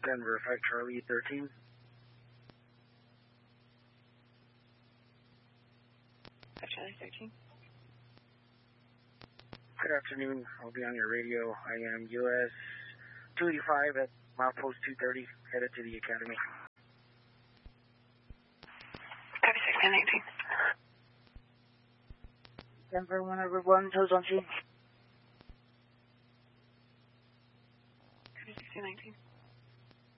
Denver 5 Charlie 13. Charlie 13. Good afternoon. I'll be on your radio. I am US 285 at milepost 230, headed to the academy. Copy 1619. Denver 101, toes on scene. Copy 1619.